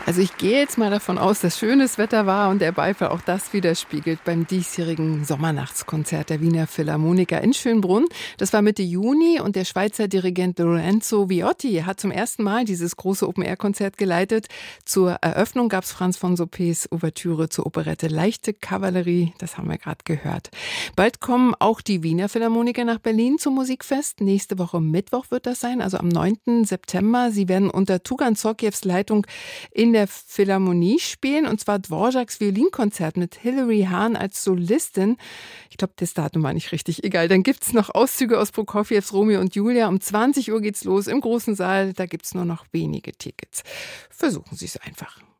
Also ich gehe jetzt mal davon aus, dass schönes Wetter war und der Beifall auch das widerspiegelt beim diesjährigen Sommernachtskonzert der Wiener Philharmoniker in Schönbrunn. Das war Mitte Juni und der Schweizer Dirigent Lorenzo Viotti hat zum ersten Mal dieses große Open-Air-Konzert geleitet. Zur Eröffnung gab es Franz von Suppés Ouvertüre zur Operette Leichte Kavallerie, das haben wir gerade gehört. Bald kommen auch die Wiener Philharmoniker nach Berlin zum Musikfest. Nächste Woche Mittwoch wird das sein, also am 9. September. Sie werden unter Tugan Zorkiews Leitung in der Philharmonie spielen, und zwar Dvořáks Violinkonzert mit Hilary Hahn als Solistin. Ich glaube, das Datum war nicht richtig. Egal, dann gibt's noch Auszüge aus Prokofjews Romeo und Julia. Um 20 Uhr geht's los im großen Saal. Da gibt's nur noch wenige Tickets. Versuchen Sie es einfach.